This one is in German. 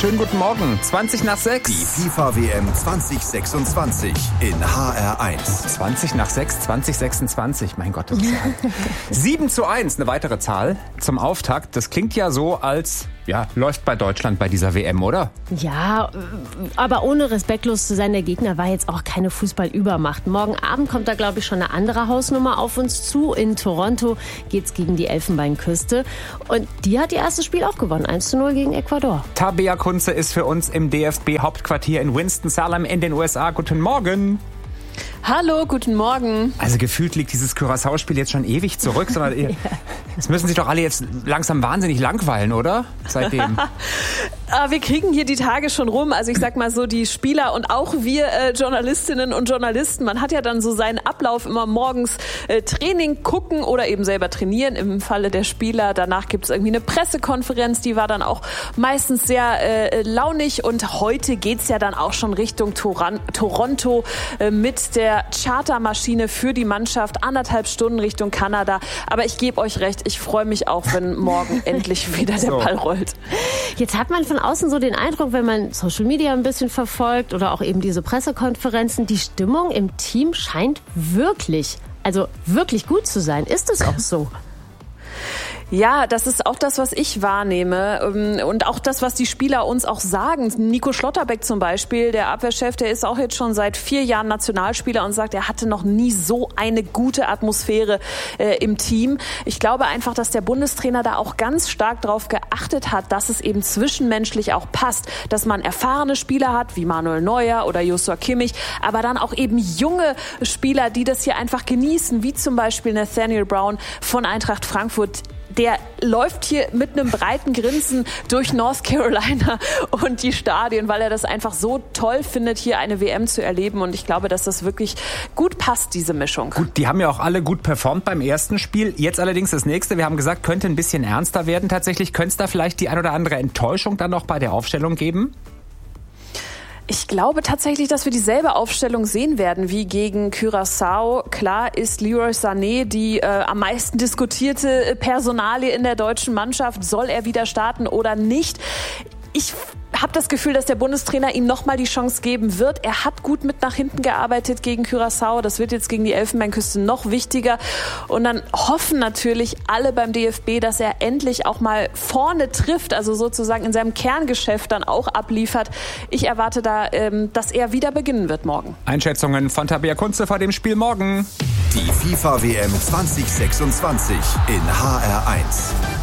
schönen guten Morgen. 20:06. Die FIFA-WM 2026 in HR1. 20:06, 2026, mein Gott, das ist ja 7:1, eine weitere Zahl zum Auftakt. Das klingt ja so, als läuft bei Deutschland bei dieser WM, oder? Ja, aber ohne respektlos zu sein, der Gegner war jetzt auch keine Fußballübermacht. Morgen Abend kommt da, glaube ich, schon eine andere Hausnummer auf uns zu. In Toronto geht's gegen die Elfenbeinküste. Und die hat ihr erstes Spiel auch gewonnen, 1:0 gegen Ecuador. Tabea Kunze ist für uns im DFB-Hauptquartier in Winston-Salem in den USA. Guten Morgen. Hallo, guten Morgen. Also gefühlt liegt dieses Curaçao-Spiel jetzt schon ewig zurück. Es müssen sich doch alle jetzt langsam wahnsinnig langweilen, oder? Seitdem. Wir kriegen hier die Tage schon rum. Also ich sag mal so, die Spieler und auch wir Journalistinnen und Journalisten, man hat ja dann so seinen Ablauf immer morgens Training gucken oder eben selber trainieren im Falle der Spieler. Danach gibt es irgendwie eine Pressekonferenz, die war dann auch meistens sehr launig. Und heute geht's ja dann auch schon Richtung Toronto mit der Chartermaschine für die Mannschaft. 1,5 Stunden Richtung Kanada. Aber ich gebe euch recht, ich freue mich auch, wenn morgen endlich wieder der Ball rollt. Jetzt hat man von außen so den Eindruck, wenn man Social Media ein bisschen verfolgt oder auch eben diese Pressekonferenzen, die Stimmung im Team scheint wirklich gut zu sein. Ist es auch so? Ja, das ist auch das, was ich wahrnehme und auch das, was die Spieler uns auch sagen. Nico Schlotterbeck zum Beispiel, der Abwehrchef, der ist auch jetzt schon seit 4 Jahren Nationalspieler und sagt, er hatte noch nie so eine gute Atmosphäre im Team. Ich glaube einfach, dass der Bundestrainer da auch ganz stark darauf geachtet hat, dass es eben zwischenmenschlich auch passt, dass man erfahrene Spieler hat, wie Manuel Neuer oder Joshua Kimmich, aber dann auch eben junge Spieler, die das hier einfach genießen, wie zum Beispiel Nathaniel Brown von Eintracht Frankfurt. Der läuft hier mit einem breiten Grinsen durch North Carolina und die Stadien, weil er das einfach so toll findet, hier eine WM zu erleben. Und ich glaube, dass das wirklich gut passt, diese Mischung. Gut, die haben ja auch alle gut performt beim ersten Spiel. Jetzt allerdings das nächste. Wir haben gesagt, könnte ein bisschen ernster werden tatsächlich. Könnte es da vielleicht die ein oder andere Enttäuschung dann noch bei der Aufstellung geben? Ich glaube tatsächlich, dass wir dieselbe Aufstellung sehen werden wie gegen Curaçao. Klar ist Leroy Sané die am meisten diskutierte Personalie in der deutschen Mannschaft. Soll er wieder starten oder nicht? Ich habe das Gefühl, dass der Bundestrainer ihm nochmal die Chance geben wird. Er hat gut mit nach hinten gearbeitet gegen Curaçao. Das wird jetzt gegen die Elfenbeinküste noch wichtiger. Und dann hoffen natürlich alle beim DFB, dass er endlich auch mal vorne trifft, also sozusagen in seinem Kerngeschäft dann auch abliefert. Ich erwarte da, dass er wieder beginnen wird morgen. Einschätzungen von Tabea Kunze vor dem Spiel morgen. Die FIFA-WM 2026 in HR1.